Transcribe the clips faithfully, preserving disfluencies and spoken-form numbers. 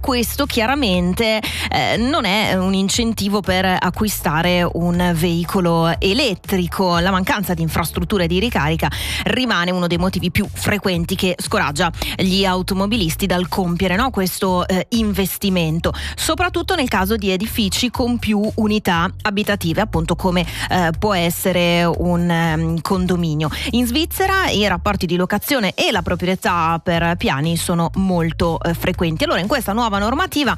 questo chiaramente eh, non è un incentivo per acquistare un veicolo elettrico. La mancanza di infrastrutture di ricarica rimane uno dei motivi più frequenti che scoraggia gli automobilisti dal compiere, no, questo eh, investimento, soprattutto nel caso di edifici con più unità abitative, appunto come eh, può essere un um, condominio. In Svizzera i rapporti di locazione e la proprietà per piani sono molto eh, frequenti. Allora, in questa nuova normativa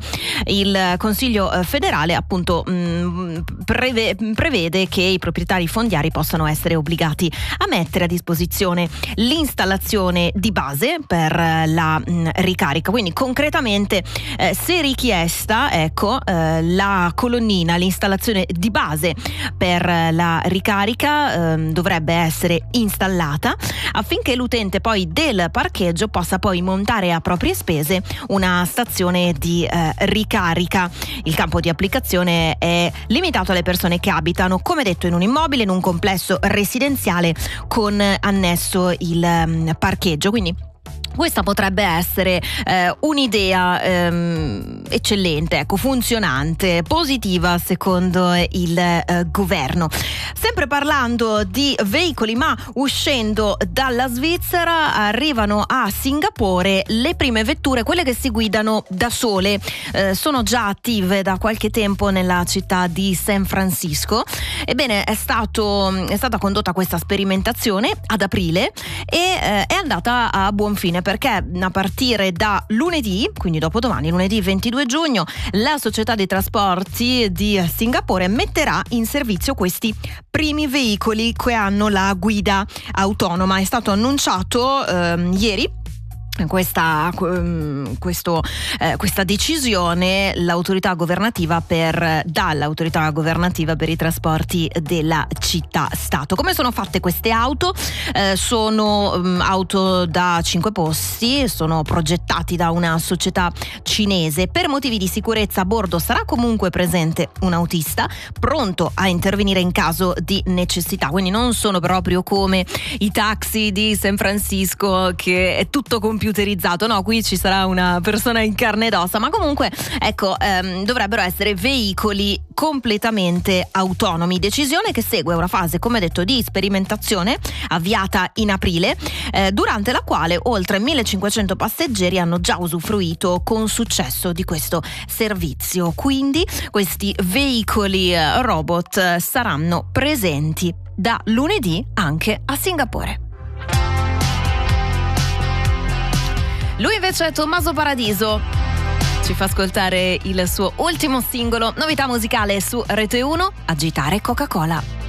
il Consiglio federale appunto mh, preve- prevede che i proprietari fondiari possano essere obbligati a mettere a disposizione l'installazione di base per la mh, ricarica. Quindi concretamente eh, se richiesta, ecco, eh, la colonnina, l'installazione di base per la ricarica eh, dovrebbe essere installata affinché l'utente poi del parcheggio possa poi montare a proprie spese una stazione di eh, ricarica. Il campo di applicazione è limitato alle persone che abitano, come detto, in un immobile, in un complesso residenziale con annesso il um, parcheggio. Quindi questa potrebbe essere eh, un'idea ehm, eccellente, ecco, funzionante, positiva secondo il eh, governo. Sempre parlando di veicoli, ma uscendo dalla Svizzera, arrivano a Singapore le prime vetture, quelle che si guidano da sole. Eh, sono già attive da qualche tempo nella città di San Francisco. Ebbene, è, stato, è stata condotta questa sperimentazione ad aprile e eh, è andata a buon fine, perché a partire da lunedì, quindi dopodomani, lunedì ventidue giugno, la società dei trasporti di Singapore metterà in servizio questi primi veicoli che hanno la guida autonoma. È stato annunciato ehm, ieri Questa, questo, eh, questa decisione l'autorità governativa per, dall'autorità governativa per i trasporti della città-stato. Come sono fatte queste auto? Eh, sono um, auto da cinque posti, sono progettati da una società cinese. Per motivi di sicurezza a bordo sarà comunque presente un autista pronto a intervenire in caso di necessità, quindi non sono proprio come i taxi di San Francisco che è tutto computerizzato. No, qui ci sarà una persona in carne ed ossa, ma comunque ecco ehm, dovrebbero essere veicoli completamente autonomi. Decisione che segue una fase, come detto, di sperimentazione avviata in aprile, eh, durante la quale oltre millecinquecento passeggeri hanno già usufruito con successo di questo servizio. Quindi questi veicoli eh, robot saranno presenti da lunedì anche a Singapore. Lui invece è Tommaso Paradiso, ci fa ascoltare il suo ultimo singolo, novità musicale su Rete uno, Agitare Coca-Cola.